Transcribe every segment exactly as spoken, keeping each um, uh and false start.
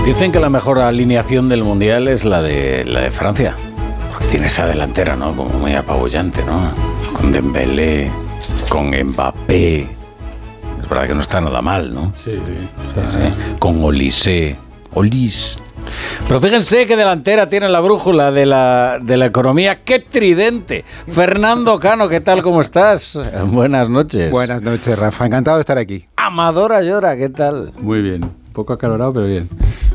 Dicen que la mejor alineación del Mundial es la de la de Francia, porque tiene esa delantera, ¿no? Como muy apabullante, ¿no? Con Dembélé, con Mbappé. Es verdad que no está nada mal, ¿no? Sí, sí. Está... sí. Con Olise. Olis. Pero fíjense qué delantera tiene la brújula de la, de la economía. ¡Qué tridente! Fernando Cano, ¿qué tal? ¿Cómo estás? Buenas noches. Buenas noches, Rafa. Encantado de estar aquí. Amador Ayora, ¿qué tal? Muy bien. Un poco acalorado, pero bien.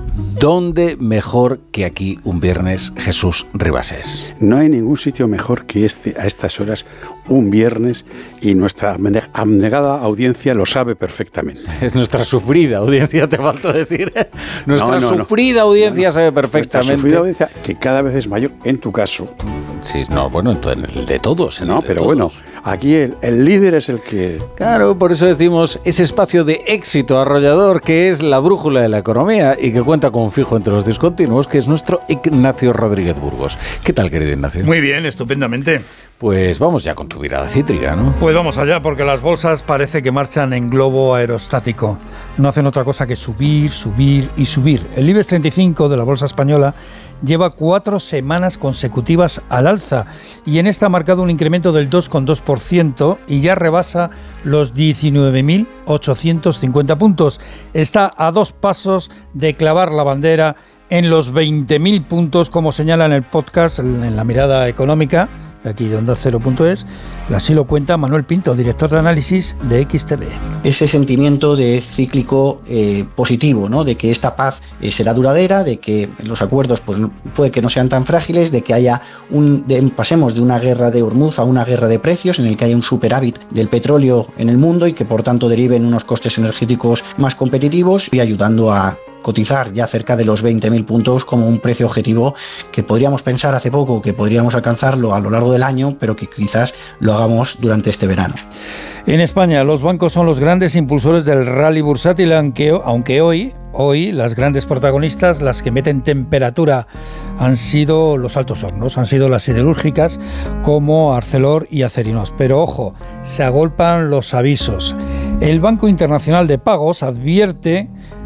¿Dónde mejor que aquí un viernes, Jesús Ribasés? No hay ningún sitio mejor que este a estas horas un viernes, y nuestra abnegada audiencia lo sabe perfectamente. Es nuestra sufrida audiencia, te faltó decir. Nuestra no, no, sufrida no. audiencia no, no. sabe perfectamente. Nuestra sufrida audiencia, que cada vez es mayor en tu caso. Sí, no, bueno, en el de todos. En no, el de pero todos. bueno, aquí el, el líder es el que... Claro, por eso decimos ese espacio de éxito arrollador que es la brújula de la economía y que cuenta con un fijo entre los discontinuos, que es nuestro Ignacio Rodríguez Burgos. ¿Qué tal, querido Ignacio? Muy bien, estupendamente. Pues vamos ya con tu virada cítrica, ¿no? Pues vamos allá, porque las bolsas parece que marchan en globo aerostático. No hacen otra cosa que subir, subir y subir. El IBEX treinta y cinco de la bolsa española lleva cuatro semanas consecutivas al alza y en esta ha marcado un incremento del dos coma dos por ciento y ya rebasa los diecinueve mil ochocientos cincuenta puntos. Está a dos pasos de clavar la bandera en los veinte mil puntos, como señala en el podcast, en la mirada económica, aquí de Onda Cero punto es, así lo cuenta Manuel Pinto, director de análisis de X T V. Ese sentimiento de cíclico eh, positivo, ¿no? De que esta paz eh, será duradera, de que los acuerdos pues, puede que no sean tan frágiles, de que haya un, de, pasemos de una guerra de Hormuz a una guerra de precios en el que haya un superávit del petróleo en el mundo y que por tanto deriven unos costes energéticos más competitivos y ayudando a cotizar ya cerca de los veinte mil puntos como un precio objetivo que podríamos pensar hace poco que podríamos alcanzarlo a lo largo del año, pero que quizás lo hagamos durante este verano. En España, los bancos son los grandes impulsores del rally bursátil, aunque, aunque hoy, hoy las grandes protagonistas, las que meten temperatura, han sido los altos hornos, han sido las siderúrgicas como Arcelor y Acerinos. Pero ojo, se agolpan los avisos. El Banco Internacional de Pagos advierte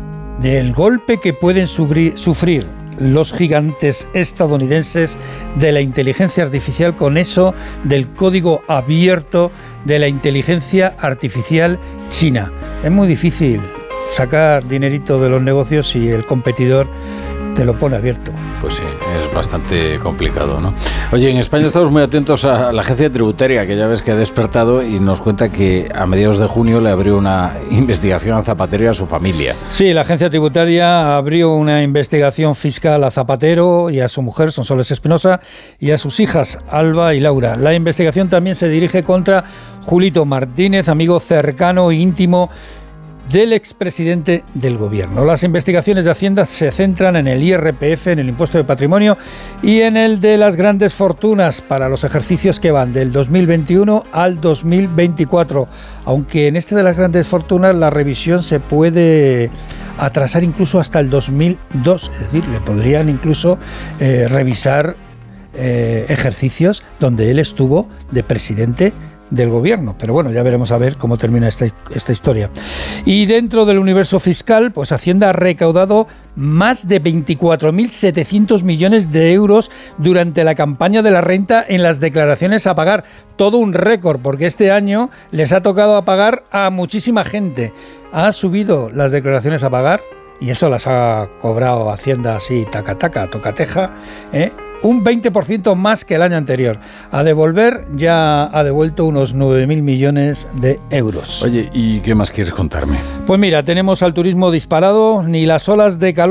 del golpe que pueden sufrir los gigantes estadounidenses de la inteligencia artificial con eso del código abierto de la inteligencia artificial china. Es muy difícil sacar dinerito de los negocios si el competidor te lo pone abierto. Pues sí, es bastante complicado, ¿no? Oye, en España estamos muy atentos a la agencia tributaria, que ya ves que ha despertado y nos cuenta que a mediados de junio le abrió una investigación a Zapatero y a su familia. Sí, la agencia tributaria abrió una investigación fiscal a Zapatero y a su mujer, Sonsoles Espinosa, y a sus hijas, Alba y Laura. La investigación también se dirige contra Julito Martínez, amigo cercano e íntimo del expresidente del gobierno. Las investigaciones de Hacienda se centran en el I R P F, en el impuesto de patrimonio y en el de las grandes fortunas para los ejercicios que van del dos mil veintiuno al dos mil veinticuatro, aunque en este de las grandes fortunas la revisión se puede atrasar incluso hasta el dos mil dos, es decir, le podrían incluso eh, revisar eh, ejercicios donde él estuvo de presidente del gobierno, pero bueno, ya veremos a ver cómo termina esta, esta historia. Y dentro del universo fiscal, pues Hacienda ha recaudado más de veinticuatro mil setecientos millones de euros durante la campaña de la renta en las declaraciones a pagar. Todo un récord, porque este año les ha tocado a pagar a muchísima gente. Ha subido las declaraciones a pagar y eso las ha cobrado Hacienda así, taca taca, tocateja, ¿eh? Un veinte por ciento más que el año anterior. A devolver ya ha devuelto unos nueve mil millones de euros. Oye, ¿y qué más quieres contarme? Pues mira, tenemos al turismo disparado, ni las olas de calor